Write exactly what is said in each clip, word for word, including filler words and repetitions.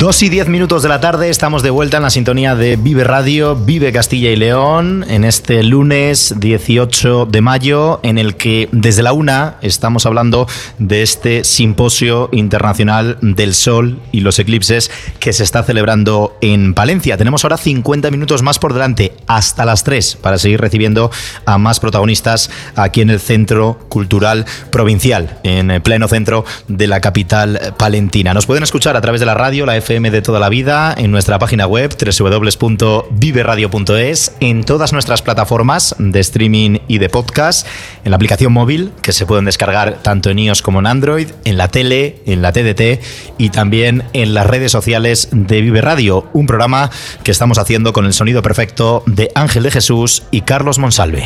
Dos y diez minutos de la tarde, estamos de vuelta en la sintonía de Vive Radio, Vive Castilla y León, en este lunes dieciocho de mayo, en el que desde la una estamos hablando de este simposio internacional del Sol y los eclipses que se está celebrando en Palencia. Tenemos ahora cincuenta minutos más por delante, hasta las tres, para seguir recibiendo a más protagonistas aquí en el Centro Cultural Provincial, en pleno centro de la capital palentina. Nos pueden escuchar a través de la radio, la F M de toda la vida, en nuestra página web doble u doble u doble u punto vive radio punto es, en todas nuestras plataformas de streaming y de podcast, en la aplicación móvil que se pueden descargar tanto en iOS como en Android, en la tele, en la T D T y también en las redes sociales de Vive Radio, un programa que estamos haciendo con el sonido perfecto de Ángel de Jesús y Carlos Monsalve.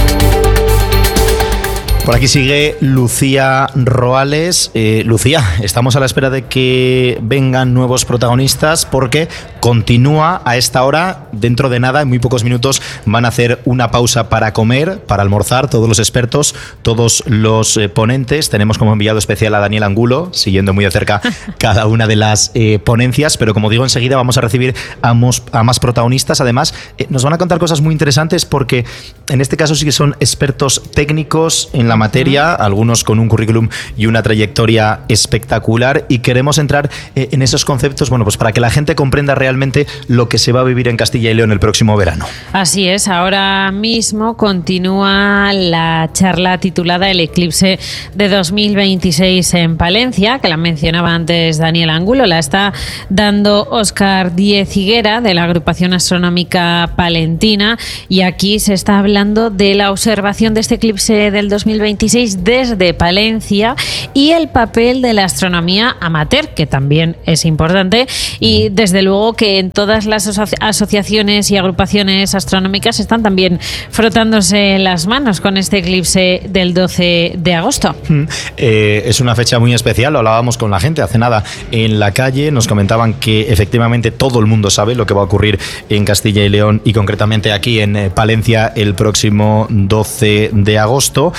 Por aquí sigue Lucía Roales. Eh, Lucía, estamos a la espera de que vengan nuevos protagonistas porque continúa a esta hora, dentro de nada, en muy pocos minutos, van a hacer una pausa para comer, para almorzar, todos los expertos, todos los eh, ponentes. Tenemos como enviado especial a Daniel Angulo, siguiendo muy de cerca cada una de las eh, ponencias, pero como digo, enseguida vamos a recibir a, mos, a más protagonistas. Además, eh, nos van a contar cosas muy interesantes porque en este caso sí que son expertos técnicos en la la materia, algunos con un currículum y una trayectoria espectacular, y queremos entrar eh, en esos conceptos, bueno, pues para que la gente comprenda realmente lo que se va a vivir en Castilla y León el próximo verano. Así es, ahora mismo continúa la charla titulada El eclipse de dos mil veintiséis en Palencia, que la mencionaba antes Daniel Angulo, la está dando Óscar Díez Higuera de la Agrupación Astronómica Palentina, y aquí se está hablando de la observación de este eclipse del dos mil veintiséis desde Palencia y el papel de la astronomía amateur, que también es importante, y desde luego que en todas las aso- asociaciones y agrupaciones astronómicas están también frotándose las manos con este eclipse del doce de agosto. Mm, eh, es una fecha muy especial, lo hablábamos con la gente hace nada en la calle, nos comentaban que efectivamente todo el mundo sabe lo que va a ocurrir en Castilla y León y concretamente aquí en eh, Palencia el próximo doce de agosto.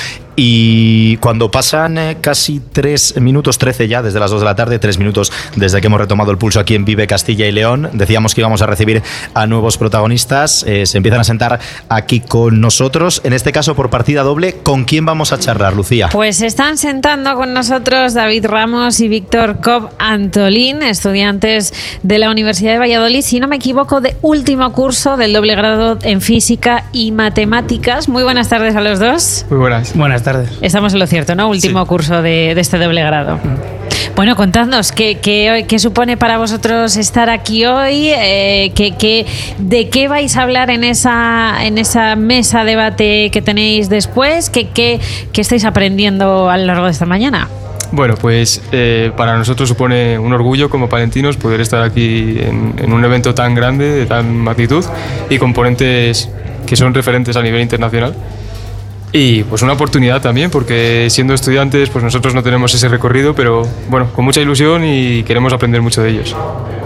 Y cuando pasan eh, casi tres minutos, trece ya, desde las dos de la tarde, tres minutos desde que hemos retomado el pulso aquí en Vive Castilla y León, decíamos que íbamos a recibir a nuevos protagonistas, eh, se empiezan a sentar aquí con nosotros, en este caso por partida doble. ¿Con quién vamos a charlar, Lucía? Pues se están sentando con nosotros David Ramos y Víctor Cobb Antolín, estudiantes de la Universidad de Valladolid, si no me equivoco, de último curso del doble grado en Física y Matemáticas. Muy buenas tardes a los dos. Muy buenas. Buenas tardes. Estamos en lo cierto, ¿no? Último sí. curso de, de este doble grado. Bueno, contadnos, ¿qué, qué, qué supone para vosotros estar aquí hoy? Eh, ¿qué, qué, ¿De qué vais a hablar en esa, en esa mesa debate que tenéis después? ¿Qué, qué, qué estáis aprendiendo a lo largo de esta mañana? Bueno, pues eh, para nosotros supone un orgullo como palentinos poder estar aquí en, en un evento tan grande, de tan magnitud y con ponentes que son referentes a nivel internacional. Y pues una oportunidad también, porque siendo estudiantes pues nosotros no tenemos ese recorrido, pero bueno, con mucha ilusión y queremos aprender mucho de ellos.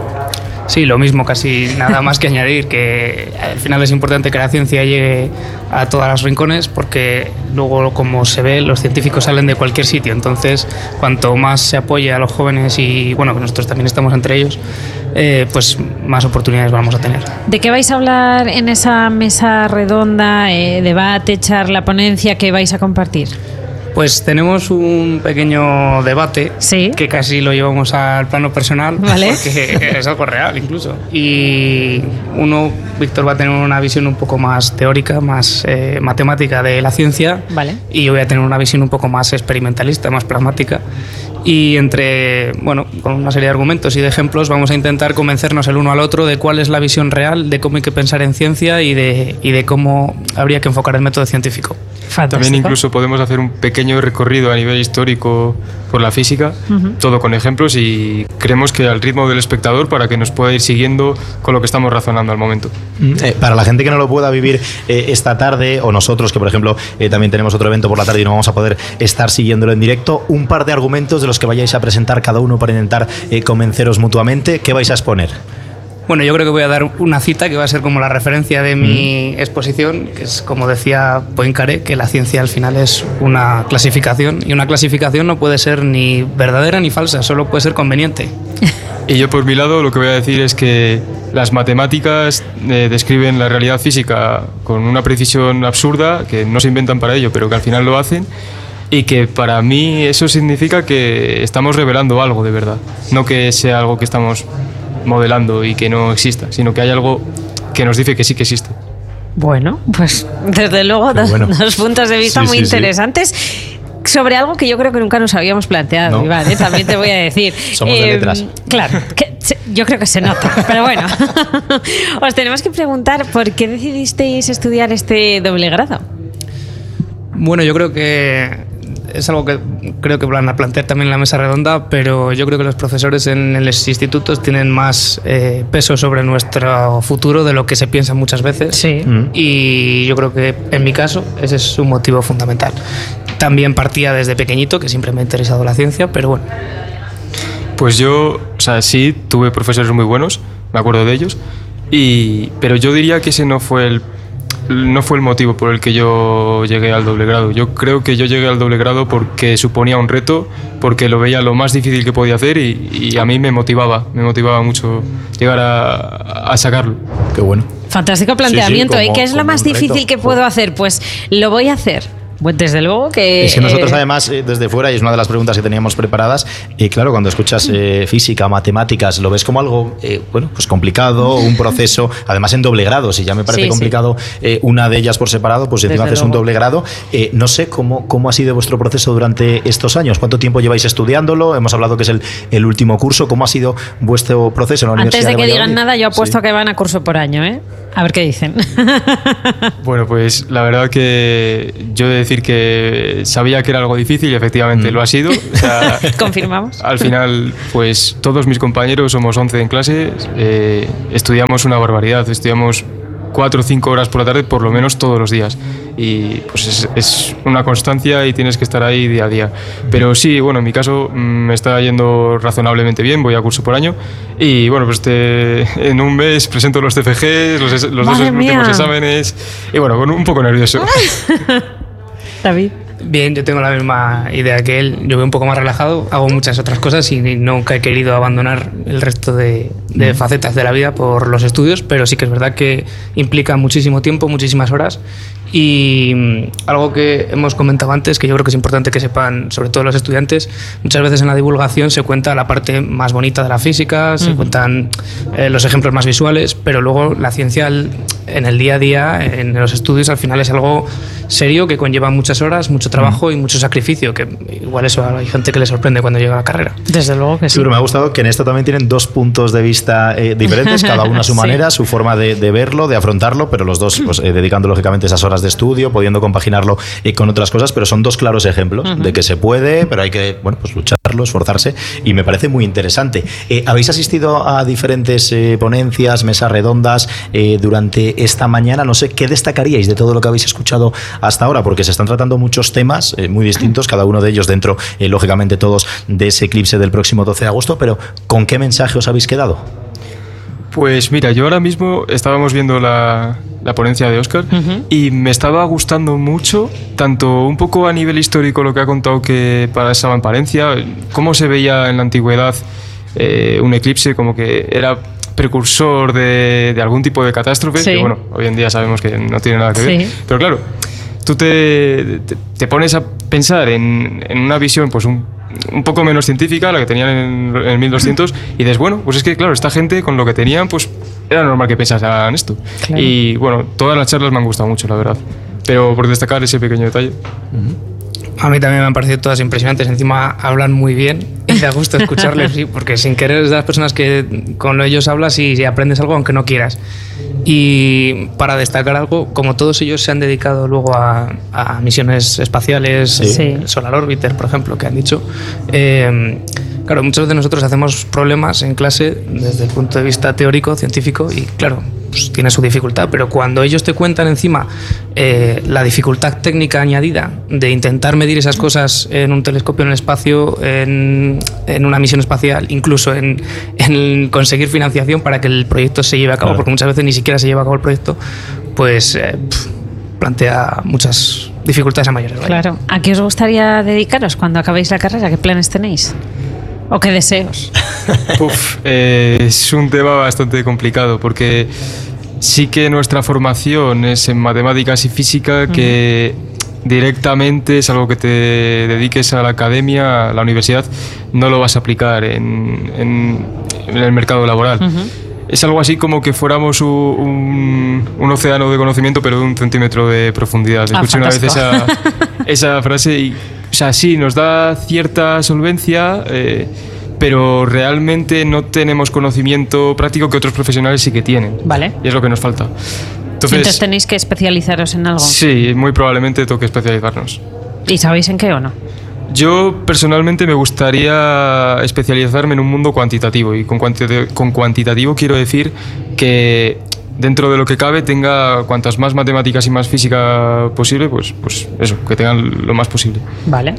Sí, lo mismo, casi nada más que añadir, que al final es importante que la ciencia llegue a todos los rincones, porque luego, como se ve, los científicos salen de cualquier sitio, entonces cuanto más se apoye a los jóvenes y bueno, que nosotros también estamos entre ellos, eh, pues más oportunidades vamos a tener. ¿De qué vais a hablar en esa mesa redonda, eh, debate, charla, ponencia que vais a compartir? Pues tenemos un pequeño debate, ¿sí?, que casi lo llevamos al plano personal, ¿vale?, porque es algo real incluso. Y uno, Víctor va a tener una visión un poco más teórica, más eh, matemática de la ciencia, ¿vale?, y yo voy a tener una visión un poco más experimentalista, más pragmática. Y entre, bueno, con una serie de argumentos y de ejemplos vamos a intentar convencernos el uno al otro de cuál es la visión real, de cómo hay que pensar en ciencia y de, y de cómo habría que enfocar el método científico. Fantástico. También incluso podemos hacer un pequeño recorrido a nivel histórico por la física, uh-huh. todo con ejemplos, y creemos que al ritmo del espectador para que nos pueda ir siguiendo con lo que estamos razonando al momento. Eh, para la gente que no lo pueda vivir eh, esta tarde, o nosotros que por ejemplo eh, también tenemos otro evento por la tarde y no vamos a poder estar siguiéndolo en directo, un par de argumentos de los que vayáis a presentar cada uno para intentar eh, convenceros mutuamente. ¿Qué vais a exponer? Bueno, yo creo que voy a dar una cita que va a ser como la referencia de mi mm. exposición, que es como decía Poincaré, que la ciencia al final es una clasificación y una clasificación no puede ser ni verdadera ni falsa, solo puede ser conveniente. Y yo por mi lado lo que voy a decir es que las matemáticas eh, describen la realidad física con una precisión absurda, que no se inventan para ello, pero que al final lo hacen, y que para mí eso significa que estamos revelando algo de verdad, no que sea algo que estamos modelando y que no exista, sino que hay algo que nos dice que sí que existe. Bueno, pues desde luego dos, bueno. dos puntos de vista sí, muy sí, interesantes. Sí. Sobre algo que yo creo que nunca nos habíamos planteado, ¿no? Iván, ¿eh? También te voy a decir. Somos eh, de letras. Claro, que se, yo creo que se nota, pero bueno. Os tenemos que preguntar por qué decidisteis estudiar este doble grado. Bueno, yo creo que es algo que creo que van a plantear también en la mesa redonda, pero yo creo que los profesores en los institutos tienen más eh, peso sobre nuestro futuro de lo que se piensa muchas veces. Sí. Mm. Y yo creo que en mi caso ese es un motivo fundamental. También partía desde pequeñito, que siempre me ha interesado la ciencia, pero bueno. Pues yo, o sea, sí, tuve profesores muy buenos, me acuerdo de ellos, y, pero yo diría que ese no fue el no fue el motivo por el que yo llegué al doble grado. Yo creo que yo llegué al doble grado porque suponía un reto, porque lo veía lo más difícil que podía hacer y, y a mí me motivaba, me motivaba mucho llegar a, a sacarlo. Qué bueno. Fantástico planteamiento. Sí, sí, como, ¿y qué es lo más difícil reto que puedo hacer? Pues lo voy a hacer. Pues desde luego que... Es que nosotros además eh, desde fuera, y es una de las preguntas que teníamos preparadas, y claro, cuando escuchas eh, física, matemáticas, lo ves como algo eh, bueno, pues complicado, un proceso, además en doble grado, si ya me parece sí, complicado sí. Eh, una de ellas por separado, pues encima haces un doble grado. Eh, no sé cómo, cómo ha sido vuestro proceso durante estos años, cuánto tiempo lleváis estudiándolo, hemos hablado que es el, el último curso, ¿cómo ha sido vuestro proceso en la Antes Universidad de que de digan nada, yo apuesto sí. que van a curso por año, ¿eh? A ver qué dicen. Bueno, pues la verdad que yo he de decir que sabía que era algo difícil y efectivamente mm. lo ha sido. O sea, confirmamos. Al final, pues todos mis compañeros, somos once en clase, eh, estudiamos una barbaridad, estudiamos cuatro o cinco horas por la tarde por lo menos todos los días y pues es, es una constancia y tienes que estar ahí día a día, pero sí, bueno, en mi caso me está yendo razonablemente bien, voy a curso por año y bueno, pues te, en un mes presento los T F Gs, los, los dos últimos exámenes y bueno, con un poco nervioso. David. Bien, yo tengo la misma idea que él. Yo voy un poco más relajado, hago muchas otras cosas y nunca he querido abandonar el resto de, de facetas de la vida por los estudios, pero sí que es verdad que implica muchísimo tiempo, muchísimas horas. Y algo que hemos comentado antes, que yo creo que es importante que sepan, sobre todo los estudiantes, muchas veces en la divulgación se cuenta la parte más bonita de la física, uh-huh. se cuentan eh, los ejemplos más visuales, pero luego la ciencia en el día a día, en los estudios, al final es algo serio que conlleva muchas horas, mucho trabajo uh-huh. y mucho sacrificio, que igual eso hay gente que le sorprende cuando llega a la carrera. Desde luego que sí. Pero me ha gustado que en esto también tienen dos puntos de vista eh, diferentes, cada uno a su manera, sí. su forma de, de verlo, de afrontarlo, pero los dos pues, eh, dedicando lógicamente esas horas de estudio, pudiendo compaginarlo eh, con otras cosas, pero son dos claros ejemplos uh-huh. de que se puede, pero hay que bueno, pues lucharlo, esforzarse, y me parece muy interesante. Eh, ¿Habéis asistido a diferentes eh, ponencias, mesas redondas eh, durante esta mañana? No sé, ¿qué destacaríais de todo lo que habéis escuchado hasta ahora? Porque se están tratando muchos temas eh, muy distintos, cada uno de ellos dentro, eh, lógicamente todos, de ese eclipse del próximo doce de agosto, pero ¿con qué mensaje os habéis quedado? Pues mira, yo ahora mismo estábamos viendo la, la ponencia de Óscar uh-huh. y me estaba gustando mucho, tanto un poco a nivel histórico lo que ha contado que pasaba en Palencia, cómo se veía en la antigüedad eh, un eclipse, como que era precursor de, de algún tipo de catástrofe, sí. que bueno, hoy en día sabemos que no tiene nada que ver, sí. pero claro, tú te, te, te pones a pensar en, en una visión pues un un poco menos científica, la que tenían en, en el mil doscientos, y dices, bueno, pues es que claro, esta gente con lo que tenían, pues era normal que pensaran esto. Claro. Y bueno, todas las charlas me han gustado mucho, la verdad. Pero por destacar ese pequeño detalle. Uh-huh. A mí también me han parecido todas impresionantes, encima hablan muy bien y da gusto escucharles, sí, porque sin querer es de las personas que con ellos hablas y aprendes algo aunque no quieras. Y para destacar algo, como todos ellos se han dedicado luego a, a misiones espaciales, sí. Solar Orbiter, por ejemplo, que han dicho, eh, Claro, muchas veces nosotros hacemos problemas en clase desde el punto de vista teórico, científico, y claro, pues tiene su dificultad, pero cuando ellos te cuentan encima eh, la dificultad técnica añadida de intentar medir esas cosas en un telescopio en el espacio, en, en una misión espacial, incluso en, en conseguir financiación para que el proyecto se lleve a cabo, claro. porque muchas veces ni siquiera se lleva a cabo el proyecto, pues eh, pff, plantea muchas dificultades a mayores. ¿Vale? Claro. ¿A qué os gustaría dedicaros cuando acabéis la carrera? ¿Qué planes tenéis? ¿O qué deseos? Uf, eh, es un tema bastante complicado porque sí que nuestra formación es en matemáticas y física, uh-huh. que directamente es algo que te dediques a la academia, a la universidad, no lo vas a aplicar en, en, en el mercado laboral. Uh-huh. Es algo así como que fuéramos un, un océano de conocimiento, pero de un centímetro de profundidad. Ah, Escuché una vez esa, esa frase y, o sea, sí, nos da cierta solvencia, eh, pero realmente no tenemos conocimiento práctico que otros profesionales sí que tienen. Vale. Y es lo que nos falta. Entonces, Entonces tenéis que especializaros en algo. Sí, muy probablemente toque especializarnos. ¿Y sabéis en qué o no? Yo personalmente me gustaría especializarme en un mundo cuantitativo, y con, cuanti- con cuantitativo quiero decir que dentro de lo que cabe tenga cuantas más matemáticas y más física posible, pues, pues eso, que tengan lo más posible. Vale.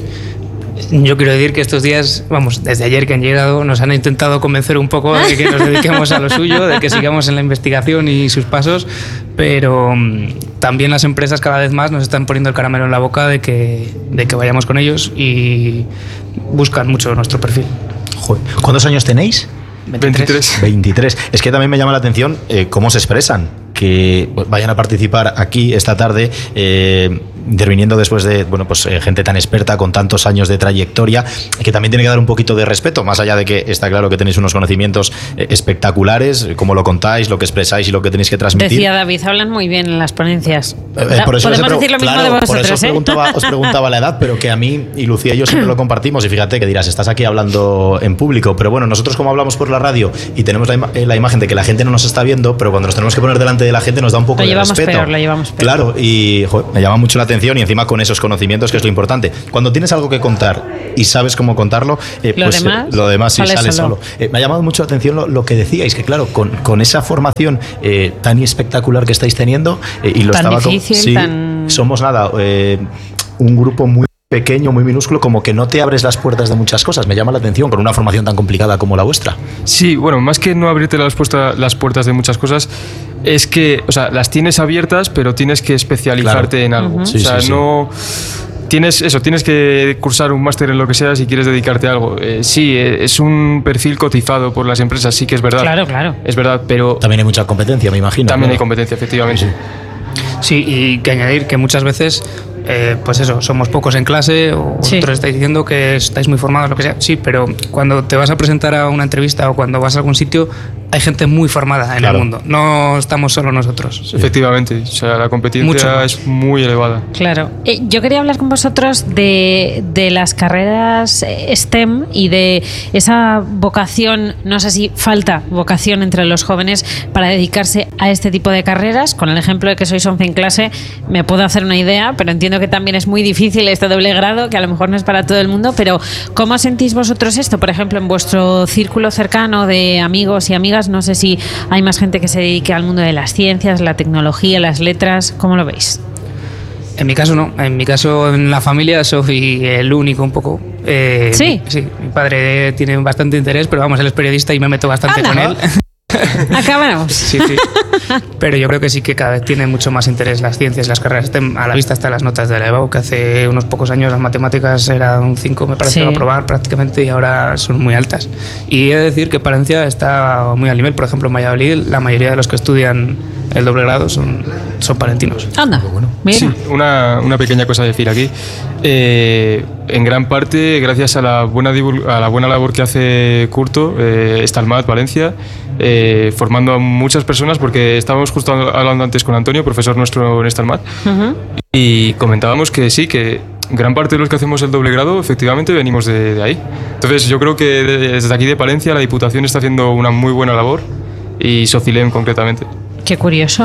Yo quiero decir que estos días, vamos, desde ayer que han llegado, nos han intentado convencer un poco de que nos dediquemos a lo suyo, de que sigamos en la investigación y sus pasos, pero um, también las empresas cada vez más nos están poniendo el caramelo en la boca de que, de que vayamos con ellos y buscan mucho nuestro perfil. Joder. ¿Cuántos años tenéis? veintitrés. veintitrés. Es que también me llama la atención eh, cómo se expresan, que vayan a participar aquí esta tarde, eh, interviniendo después de bueno pues eh, gente tan experta con tantos años de trayectoria, que también tiene que dar un poquito de respeto, más allá de que está claro que tenéis unos conocimientos eh, espectaculares, cómo lo contáis, lo que expresáis y lo que tenéis que transmitir. Decía David, hablan muy bien en las ponencias. Eh, por eso Podemos pre- decir lo mismo claro, de vosotros, por eso os ¿eh? preguntaba, os preguntaba la edad, pero que a mí y Lucía y yo siempre lo compartimos, y fíjate que dirás, estás aquí hablando en público, pero bueno, nosotros como hablamos por la radio y tenemos la, ima- la imagen de que la gente no nos está viendo, pero cuando nos tenemos que poner delante de la gente nos da un poco lo de llevamos respeto. Peor, lo llevamos peor. Claro, y joder, me llama mucho la atención, y encima con esos conocimientos, que es lo importante. Cuando tienes algo que contar y sabes cómo contarlo, eh, lo pues demás, eh, lo demás sí sale sale solo. solo. Eh, me ha llamado mucho la atención lo, lo que decíais, que claro, con, con esa formación eh, tan espectacular que estáis teniendo, eh, y lo tan estaba difícil, con, sí, tan... somos nada, eh, un grupo muy pequeño, muy minúsculo, como que no te abres las puertas de muchas cosas. Me llama la atención con una formación tan complicada como la vuestra. Sí, bueno, más que no abrirte las, puesta, las puertas de muchas cosas, es que, o sea, las tienes abiertas, pero tienes que especializarte claro. en algo. Uh-huh. Sí, o sea, sí, sí. no... Tienes eso, tienes que cursar un máster en lo que sea si quieres dedicarte a algo. Eh, sí, es un perfil cotizado por las empresas, sí que es verdad. Claro, claro. Es verdad, pero... También hay mucha competencia, me imagino. También ¿no? hay competencia, efectivamente. Sí, y que añadir que muchas veces, eh, pues eso, somos pocos en clase, o sí. vosotros estáis diciendo que estáis muy formados, lo que sea. Sí, pero cuando te vas a presentar a una entrevista o cuando vas a algún sitio, hay gente muy formada en claro. el mundo. No estamos solo nosotros. Sí. Efectivamente, o sea, la competencia es muy elevada. Claro. Eh, yo quería hablar con vosotros de, de las carreras STEM y de esa vocación, no sé si falta vocación entre los jóvenes para dedicarse a este tipo de carreras. Con el ejemplo de que sois once en clase, me puedo hacer una idea, pero entiendo que también es muy difícil este doble grado, que a lo mejor no es para todo el mundo, pero ¿cómo sentís vosotros esto? Por ejemplo, en vuestro círculo cercano de amigos y amigas, no sé si hay más gente que se dedique al mundo de las ciencias, la tecnología, las letras. ¿Cómo lo veis? En mi caso no. En mi caso, en la familia soy el único un poco. Eh, ¿Sí? Mi, sí. Mi padre tiene bastante interés, pero vamos, él es periodista y me meto bastante ¡Hala! con él. Acabamos. Sí, sí. Pero yo creo que sí que cada vez tiene mucho más interés las ciencias, las carreras STEM. A la vista están las notas de la EBAU, que hace unos pocos años las matemáticas eran un cinco, me parece, sí. a aprobar prácticamente, y ahora son muy altas. Y he de decir que Palencia está muy al nivel. Por ejemplo, en Valladolid, la mayoría de los que estudian el doble grado son, son palentinos. Anda, bueno. Mira. Sí, una, una pequeña cosa a decir aquí. Eh, en gran parte, gracias a la buena, divul- a la buena labor que hace Curto, eh, Estalmat, Valencia, eh, formando a muchas personas, porque estábamos justo hablando antes con Antonio, profesor nuestro en Estalmat, uh-huh. y comentábamos que sí, que gran parte de los que hacemos el doble grado efectivamente venimos de, de ahí. Entonces yo creo que desde aquí de Palencia la Diputación está haciendo una muy buena labor, y Socilem concretamente. Qué curioso.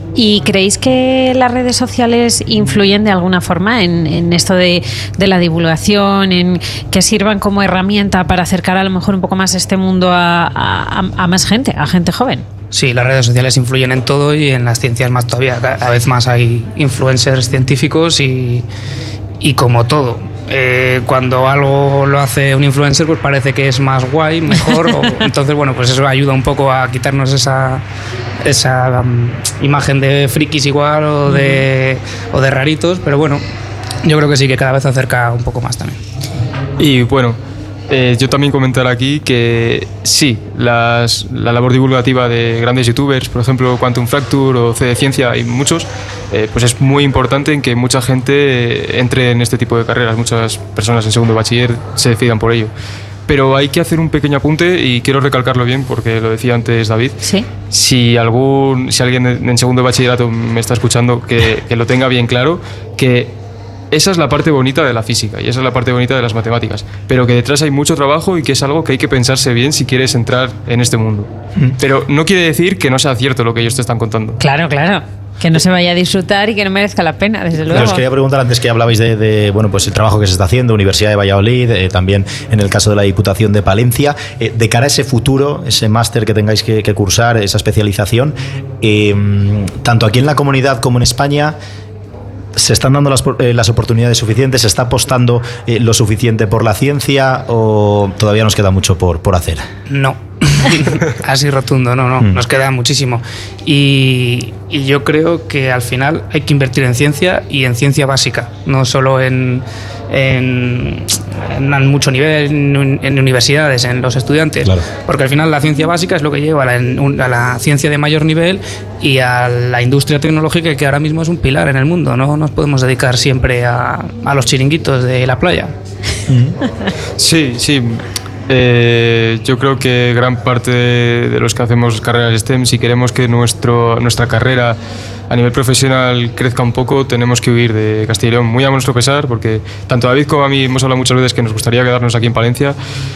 ¿Y creéis que las redes sociales influyen de alguna forma en, en esto de, de la divulgación, en que sirvan como herramienta para acercar a lo mejor un poco más este mundo a, a, a más gente, a gente joven? Sí, las redes sociales influyen en todo y en las ciencias más todavía. Cada vez más hay influencers científicos y, y como todo. Eh, cuando algo lo hace un influencer, pues parece que es más guay, mejor. o, entonces, bueno, pues eso ayuda un poco a quitarnos esa, esa um, imagen de frikis igual o de, o de raritos. Pero bueno, yo creo que sí, que cada vez acerca un poco más también. Y bueno, Eh, yo también comentar aquí que sí, las, la labor divulgativa de grandes youtubers, por ejemplo Quantum Fracture o C de Ciencia y muchos, eh, pues es muy importante en que mucha gente entre en este tipo de carreras, muchas personas en segundo bachiller se decidan por ello. Pero hay que hacer un pequeño apunte y quiero recalcarlo bien porque lo decía antes David. Sí. Si, algún, si alguien en segundo bachillerato me está escuchando, que, que lo tenga bien claro, que esa es la parte bonita de la física y esa es la parte bonita de las matemáticas, pero que detrás hay mucho trabajo y que es algo que hay que pensarse bien si quieres entrar en este mundo. Mm. Pero no quiere decir que no sea cierto lo que ellos te están contando. Claro, claro. Que no se vaya a disfrutar y que no merezca la pena, desde luego. Os quería preguntar antes que hablabais de, de bueno, pues el trabajo que se está haciendo, Universidad de Valladolid, eh, también en el caso de la Diputación de Palencia, eh, de cara a ese futuro, ese máster que tengáis que, que cursar, esa especialización, eh, tanto aquí en la comunidad como en España, ¿se están dando las, eh, las oportunidades suficientes? ¿Se está apostando eh, lo suficiente por la ciencia o todavía nos queda mucho por, por hacer? No, así rotundo, no, no, mm. nos queda muchísimo. Y, y yo creo que al final hay que invertir en ciencia y en ciencia básica, no solo en, en, en mucho nivel, en, en universidades, en los estudiantes, claro. Porque al final la ciencia básica es lo que lleva a la, a la ciencia de mayor nivel y a la industria tecnológica, que ahora mismo es un pilar en el mundo. No nos podemos dedicar siempre a, a los chiringuitos de la playa. Sí, sí. Eh, yo creo que gran parte de, de los que hacemos carreras STEM, si queremos que nuestro, nuestra carrera a nivel profesional crezca un poco, tenemos que huir de Castilla y León, muy a nuestro pesar, porque tanto David como a mí hemos hablado muchas veces que nos gustaría quedarnos aquí en Palencia,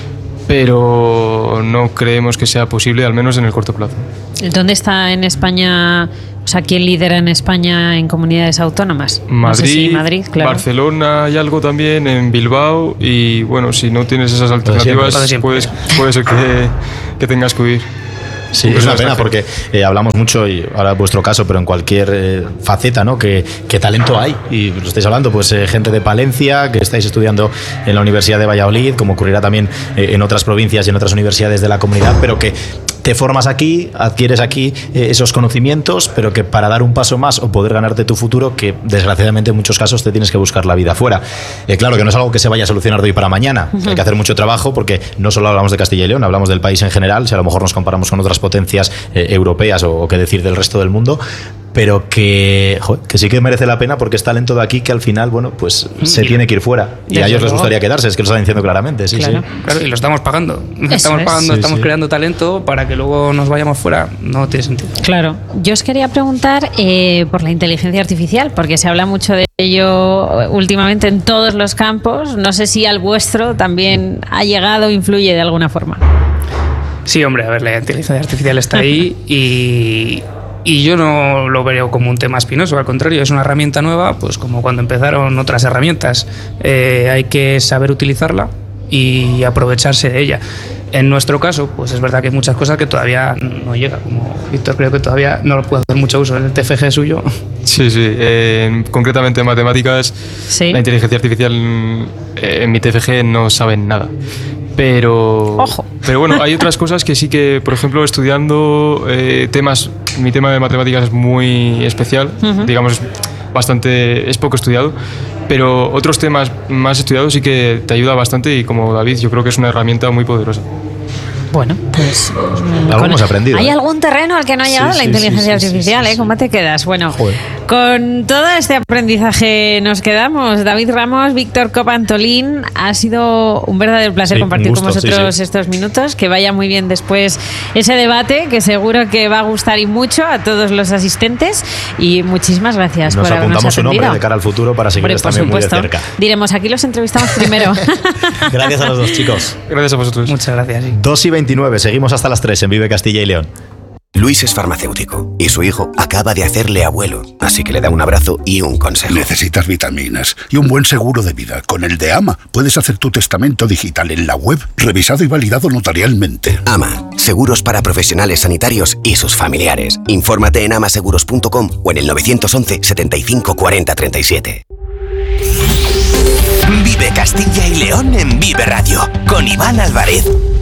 pero no creemos que sea posible, al menos en el corto plazo. ¿Dónde está en España, o sea, quién lidera en España en comunidades autónomas? Madrid, no sé si Madrid, claro. Barcelona y algo también, en Bilbao, y bueno, si no tienes esas alternativas, puedes, puede ser que, que tengas que huir. Sí, es una pena porque eh, hablamos mucho, y ahora en vuestro caso, pero en cualquier eh, faceta, ¿no? Que, que talento hay, y lo estáis hablando, pues eh, gente de Palencia, que estáis estudiando en la Universidad de Valladolid, como ocurrirá también eh, en otras provincias y en otras universidades de la comunidad, pero que te formas aquí, adquieres aquí eh, esos conocimientos, pero que para dar un paso más o poder ganarte tu futuro, que desgraciadamente en muchos casos te tienes que buscar la vida fuera. Eh, claro que no es algo que se vaya a solucionar de hoy para mañana. Uh-huh. Hay que hacer mucho trabajo porque no solo hablamos de Castilla y León, hablamos del país en general, si a lo mejor nos comparamos con otras potencias eh, europeas o, o qué decir del resto del mundo, pero que, joder, que sí que merece la pena porque es talento de aquí que al final, bueno, pues se tiene que ir fuera. Y a ellos les gustaría quedarse, es que lo están diciendo claramente, sí, claro. sí. Claro, y lo estamos pagando. Eso estamos es. pagando, sí, estamos sí. creando talento para que luego nos vayamos fuera. No tiene sentido. Claro. Yo os quería preguntar eh, por la inteligencia artificial, porque se habla mucho de ello últimamente en todos los campos. No sé si al vuestro también ha llegado o influye de alguna forma. Sí, hombre, a ver, la inteligencia artificial está ahí y... Y yo no lo veo como un tema espinoso, al contrario, es una herramienta nueva, pues como cuando empezaron otras herramientas. Eh, hay que saber utilizarla y aprovecharse de ella. En nuestro caso, pues es verdad que hay muchas cosas que todavía no llega, como Víctor creo que todavía no lo puede hacer mucho uso en el T F G suyo. Sí, sí, eh, concretamente en matemáticas, ¿sí? La inteligencia artificial eh, en mi T F G no saben nada. Pero, Ojo. pero bueno, hay otras cosas que sí que, por ejemplo, estudiando eh, temas, mi tema de matemáticas es muy especial, uh-huh. digamos, bastante, es poco estudiado, pero otros temas más estudiados sí que te ayuda bastante y como David, yo creo que es una herramienta muy poderosa. Bueno, pues... Algo hemos aprendido. ¿Hay ¿eh? algún terreno al que no ha llegado sí, la inteligencia sí, sí, artificial? Sí, sí, ¿eh? ¿Cómo te quedas? Bueno, Joder. Con todo este aprendizaje nos quedamos. David Ramos, Víctor Copantolín, ha sido un verdadero placer sí, compartir gusto, con vosotros sí, sí. estos minutos. Que vaya muy bien después ese debate, que seguro que va a gustar y mucho a todos los asistentes. Y muchísimas gracias nos por habernos apuntamos atendido. Un nombre de cara al futuro para seguirles también muy de cerca. Diremos, aquí los entrevistamos primero. Gracias a los dos, chicos. Gracias a vosotros. Muchas gracias. Sí. dos y veintinueve, seguimos hasta las tres en Vive Castilla y León. Luis es farmacéutico y su hijo acaba de hacerle abuelo, así que le da un abrazo y un consejo. Necesitas vitaminas y un buen seguro de vida. Con el de AMA puedes hacer tu testamento digital en la web, revisado y validado notarialmente. AMA, seguros para profesionales sanitarios y sus familiares. Infórmate en amaseguros punto com o en el nueve once, setenta y cinco, cuarenta, treinta y siete. Vive Castilla y León en Vive Radio, con Iván Álvarez.